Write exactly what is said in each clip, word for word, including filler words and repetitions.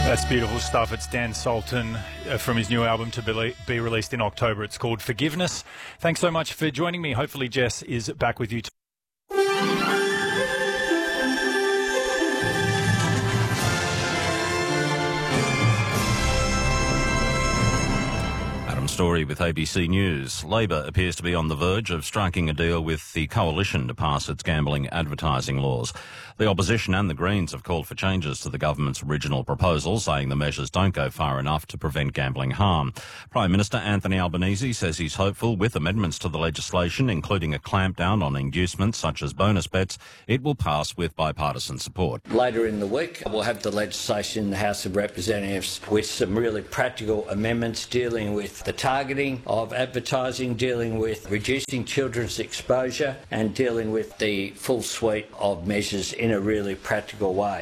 That's beautiful stuff. It's Dan Sultan uh, from his new album to be, be released in October. It's called Forgiveness. Thanks so much for joining me. Hopefully Jess is back with you tomorrow. Story with A B C News. Labor appears to be on the verge of striking a deal with the Coalition to pass its gambling advertising laws. The opposition and the Greens have called for changes to the government's original proposal, saying the measures don't go far enough to prevent gambling harm. Prime Minister Anthony Albanese says he's hopeful with amendments to the legislation, including a clampdown on inducements such as bonus bets, it will pass with bipartisan support. Later in the week, we'll have the legislation in the House of Representatives with some really practical amendments dealing with the targeting of advertising, dealing with reducing children's exposure and dealing with the full suite of measures in a really practical way.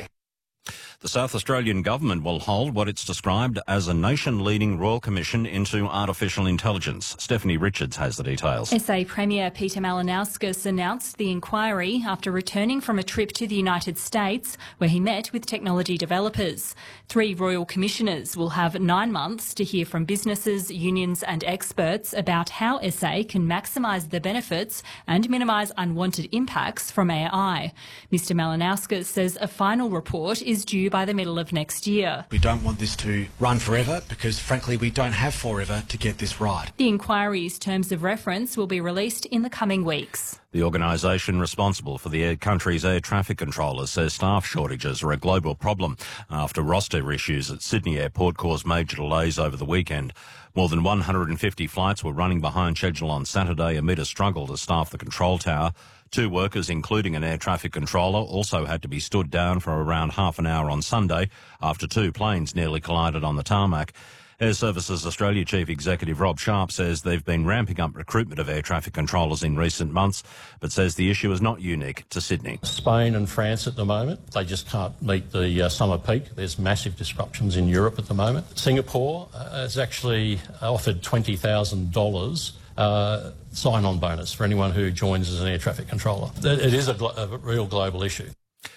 The South Australian government will hold what it's described as a nation-leading Royal Commission into Artificial Intelligence. Stephanie Richards has the details. S A Premier Peter Malinauskas announced the inquiry after returning from a trip to the United States where he met with technology developers. Three Royal Commissioners will have nine months to hear from businesses, unions and experts about how S A can maximise the benefits and minimise unwanted impacts from A I. Mister Malinauskas says a final report is due by the middle of next year. We don't want this to run forever because, frankly, we don't have forever to get this right. The inquiry's terms of reference will be released in the coming weeks. The organisation responsible for the country's air traffic controllers says staff shortages are a global problem after roster issues at Sydney Airport caused major delays over the weekend. More than one hundred fifty flights were running behind schedule on Saturday amid a struggle to staff the control tower. Two workers, including an air traffic controller, also had to be stood down for around half an hour on Sunday after two planes nearly collided on the tarmac. Air Services Australia Chief Executive Rob Sharp says they've been ramping up recruitment of air traffic controllers in recent months, but says the issue is not unique to Sydney. Spain and France at the moment, they just can't meet the uh, summer peak. There's massive disruptions in Europe at the moment. Singapore uh, has actually offered twenty thousand dollars Uh, sign-on bonus for anyone who joins as an air traffic controller. It is a, glo- a real global issue.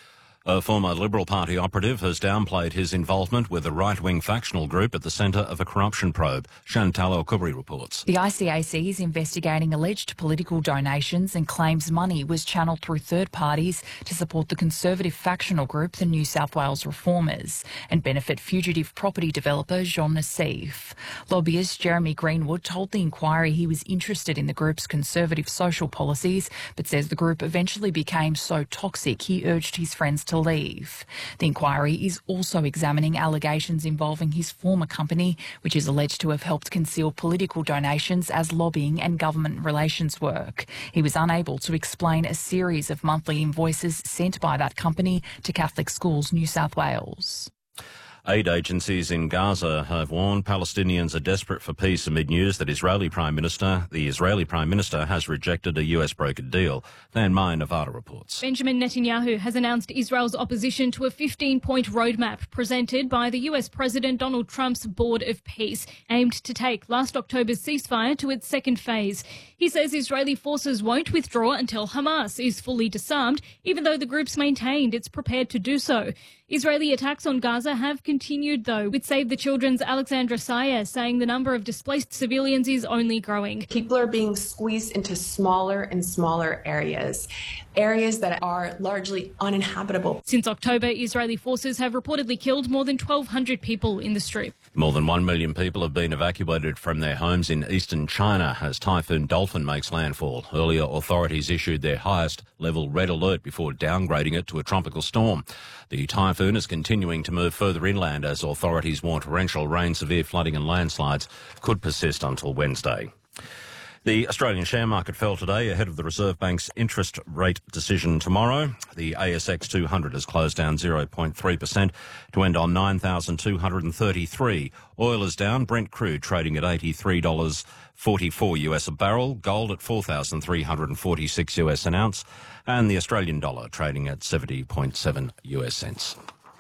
A former Liberal Party operative has downplayed his involvement with a right-wing factional group at the centre of a corruption probe. Chantal El-Kubri reports. The I C A C is investigating alleged political donations and claims money was channelled through third parties to support the Conservative factional group, the New South Wales Reformers, and benefit fugitive property developer Jean Nassif. Lobbyist Jeremy Greenwood told the inquiry he was interested in the group's conservative social policies, but says the group eventually became so toxic he urged his friends to leave. The inquiry is also examining allegations involving his former company, which is alleged to have helped conceal political donations as lobbying and government relations work. He was unable to explain a series of monthly invoices sent by that company to Catholic Schools New South Wales. Aid agencies in Gaza have warned Palestinians are desperate for peace amid news that Israeli Prime Minister, the Israeli Prime Minister has rejected a U S brokered deal. Van Mai, Nevada reports. Benjamin Netanyahu has announced Israel's opposition to a fifteen-point roadmap presented by the U S President Donald Trump's Board of Peace, aimed to take last October's ceasefire to its second phase. He says Israeli forces won't withdraw until Hamas is fully disarmed, even though the group's maintained it's prepared to do so. Israeli attacks on Gaza have continued, though, with Save the Children's Alexandra Sayer saying the number of displaced civilians is only growing. People are being squeezed into smaller and smaller areas, areas that are largely uninhabitable. Since October, Israeli forces have reportedly killed more than twelve hundred people in the Strip. More than one million people have been evacuated from their homes in eastern China as Typhoon Dolphin makes landfall. Earlier, authorities issued their highest level red alert before downgrading it to a tropical storm. The typhoon is continuing to move further inland as authorities warn torrential rain, severe flooding and landslides could persist until Wednesday. The Australian share market fell today ahead of the Reserve Bank's interest rate decision tomorrow. The A S X two hundred has closed down zero point three percent to end on nine thousand two hundred thirty-three. Oil is down, Brent crude trading at eighty-three dollars forty-four US a barrel, gold at four thousand three hundred forty-six US an ounce, and the Australian dollar trading at seventy point seven US cents.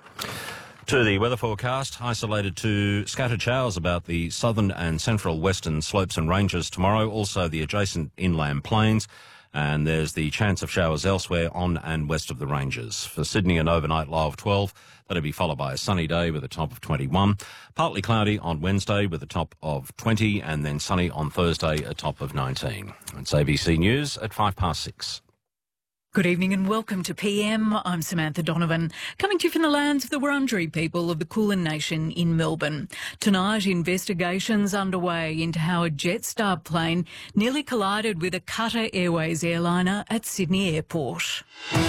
To the weather forecast, isolated to scattered showers about the southern and central western slopes and ranges tomorrow, also the adjacent inland plains, and there's the chance of showers elsewhere on and west of the ranges. For Sydney, an overnight low of twelve. That'll be followed by a sunny day with a top of twenty-one. Partly cloudy on Wednesday with a top of twenty, and then sunny on Thursday, a top of nineteen. It's A B C News at five past six. Good evening and welcome to P M. I'm Samantha Donovan, coming to you from the lands of the Wurundjeri people of the Kulin Nation in Melbourne. Tonight, investigations underway into how a Jetstar plane nearly collided with a Qatar Airways airliner at Sydney Airport.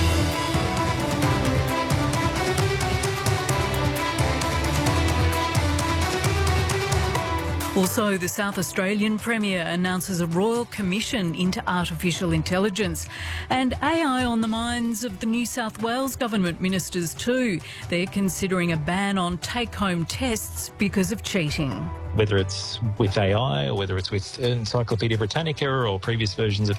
Also, the South Australian Premier announces a royal commission into artificial intelligence, and A I on the minds of the New South Wales government ministers too. They're considering a ban on take-home tests because of cheating. Whether it's with A I or whether it's with Encyclopedia Britannica or previous versions of